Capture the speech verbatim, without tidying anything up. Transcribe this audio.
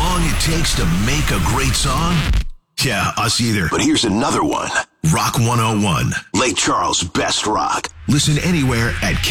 long it takes to make a great song? Yeah, us either. But here's another one. Rock one oh one. Lake Charles' best rock. Listen anywhere at